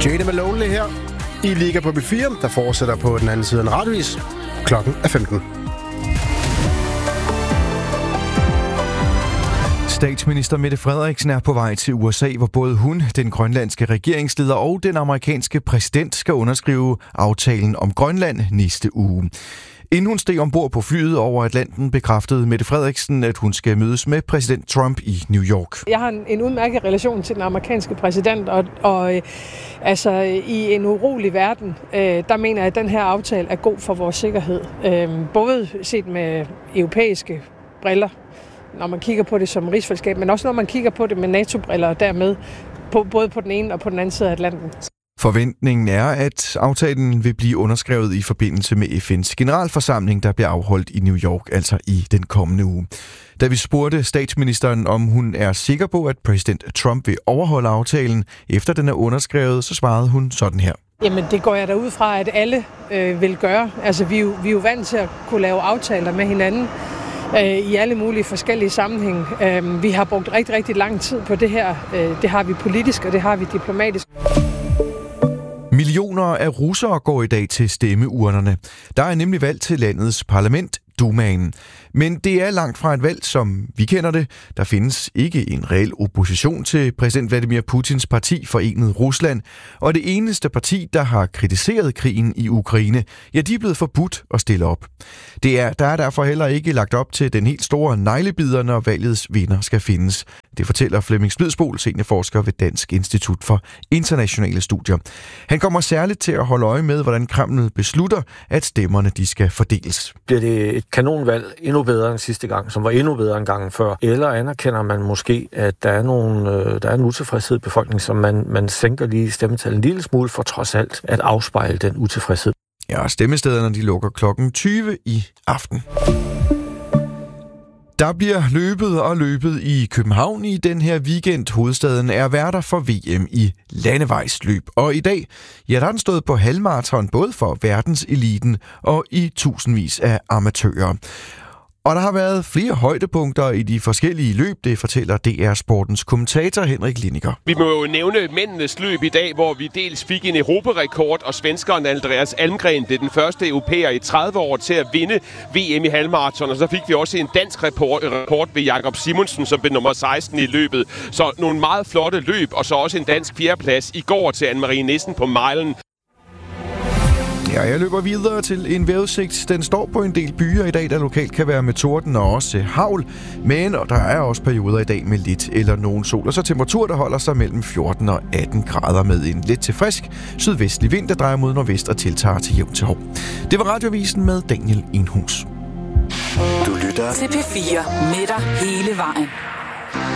Jada med Lonely her i Liga på B4, der fortsætter på den anden side af en radiovis. Klokken er 15. Statsminister Mette Frederiksen er på vej til USA, hvor både hun, den grønlandske regeringsleder og den amerikanske præsident skal underskrive aftalen om Grønland næste uge. Inden hun steg ombord på flyet over Atlanten, bekræftede Mette Frederiksen, at hun skal mødes med præsident Trump i New York. Jeg har en udmærket relation til den amerikanske præsident, og i en urolig verden, der mener jeg, at den her aftale er god for vores sikkerhed. Både set med europæiske briller, når man kigger på det som rigsfællesskab, men også når man kigger på det med NATO-briller, og dermed både på den ene og på den anden side af Atlanten. Forventningen er, at aftalen vil blive underskrevet i forbindelse med FN's generalforsamling, der bliver afholdt i New York, altså i den kommende uge. Da vi spurgte statsministeren, om hun er sikker på, at præsident Trump vil overholde aftalen, efter den er underskrevet, så svarede hun sådan her. Jamen, det går jeg da ud fra, at alle vil gøre. Altså, vi er jo vant til at kunne lave aftaler med hinanden i alle mulige forskellige sammenhænge. Vi har brugt rigtig, rigtig lang tid på det her. Det har vi politisk, og det har vi diplomatisk. Millioner af russere går i dag til stemmeurnerne. Der er nemlig valg til landets parlament, Dumaen. Men det er langt fra et valg, som vi kender det. Der findes ikke en reel opposition til præsident Vladimir Putins parti Forenet Rusland. Og det eneste parti, der har kritiseret krigen i Ukraine, ja, de er blevet forbudt at stille op. Der er derfor heller ikke lagt op til den helt store neglebider, når valgets vinder skal findes. Det fortæller Flemming Splidsbol, seniorforsker ved Dansk Institut for Internationale Studier. Han kommer særligt til at holde øje med, hvordan Kreml beslutter, at stemmerne de skal fordeles. Bliver det et kanonvalg endnu bedre end sidste gang, som var endnu bedre end gangen før? Eller anerkender man måske, at der er en utilfredshed i befolkningen, som man sænker lige stemmetallet en lille smule for trods alt at afspejle den utilfredshed? Ja, stemmestederne de lukker klokken 20 i aften. Der bliver løbet i København i den her weekend. Hovedstaden er værter for VM i landevejsløb. Og i dag, ja, der er den stået på halvmarathon både for verdenseliten og i tusindvis af amatører. Og der har været flere højdepunkter i de forskellige løb, det fortæller DR Sportens kommentator Henrik Lineker. Vi må jo nævne mændenes løb i dag, hvor vi dels fik en europarekord, og svenskeren Andreas Almgren blev den første europæer i 30 år til at vinde VM i halvmarathon. Og så fik vi også en dansk rekord ved Jakob Simonsen, som blev nummer 16 i løbet. Så nogle meget flotte løb, og så også en dansk fjerdeplads i går til Anne-Marie Nissen på milen. Ja, jeg løber videre til en vejrudsigt. Den står på en del byer i dag, der lokalt kan være med torden og også hagl. Men der er også perioder i dag med lidt eller nogen sol. Og så temperatur, der holder sig mellem 14 og 18 grader med en let til frisk sydvestlig vind, der drejer mod nordvest og tiltager til jævn til hård. Det var Radioavisen med Daniel Enhus. Du lytter til P4 med dig hele vejen.